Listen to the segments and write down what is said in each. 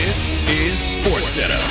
This is SportsCenter.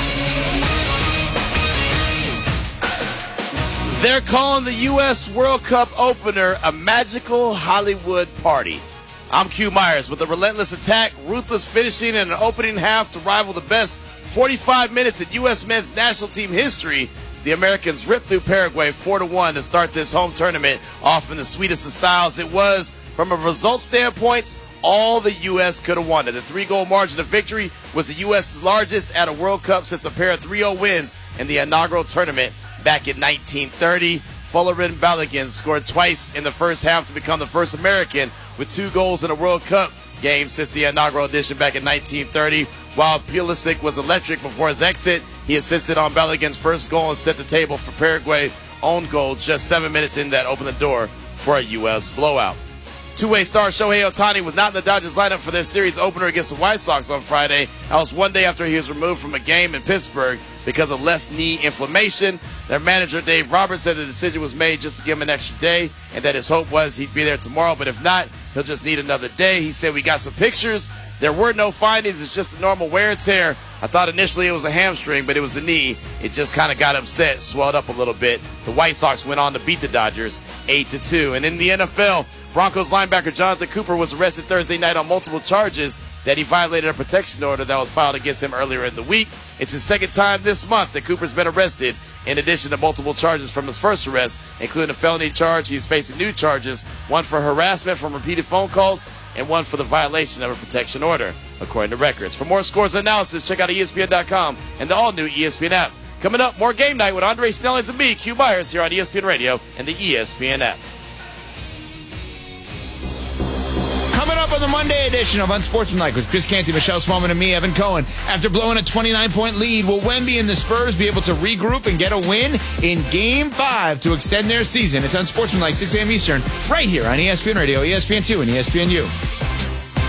They're calling the U.S. World Cup opener a magical Hollywood party. I'm Q Myers with a relentless attack, ruthless finishing, and an opening half to rival the best 45 minutes in U.S. men's national team history. The Americans ripped through Paraguay 4-1 to start this home tournament off in the sweetest of styles. It was, from a result standpoint, all the U.S. could have wanted. The 3-goal margin of victory was the U.S.'s largest at a World Cup since a pair of 3-0 wins in the inaugural tournament back in 1930. Fullerton Balogun scored twice in the first half to become the first American with 2 goals in a World Cup game since the inaugural edition back in 1930. While Pulisic was electric before his exit, he assisted on Balogun's first goal and set the table for Paraguay own goal just 7 minutes in that opened the door for a U.S. blowout. Two-way star Shohei Ohtani was not in the Dodgers lineup for their series opener against the White Sox on Friday. That was one day after he was removed from a game in Pittsburgh because of left knee inflammation. Their manager, Dave Roberts, said the decision was made just to give him an extra day and that his hope was he'd be there tomorrow, but if not, he'll just need another day. He said, "We got some pictures. There were no findings. It's just a normal wear and tear. I thought initially it was a hamstring, but it was the knee. It just kind of got upset, swelled up a little bit." The White Sox went on to beat the Dodgers 8-2. And in the NFL, Broncos linebacker Jonathan Cooper was arrested Thursday night on multiple charges that he violated a protection order that was filed against him earlier in the week. It's his second time this month that Cooper's been arrested, in addition to multiple charges from his first arrest, including a felony charge. He's facing new charges, one for harassment from repeated phone calls and one for the violation of a protection order, according to records. For more scores and analysis, check out ESPN.com and the all-new ESPN app. Coming up, more Game Night with Andre Snellings and me, Q Myers, here on ESPN Radio and the ESPN app. Coming up on the Monday edition of Unsportsmanlike with Chris Canty, Michelle Smallman, and me, Evan Cohen. After blowing a 29-point lead, will Wemby and the Spurs be able to regroup and get a win in Game 5 to extend their season? It's Unsportsmanlike, 6 a.m. Eastern, right here on ESPN Radio, ESPN2, and ESPNU.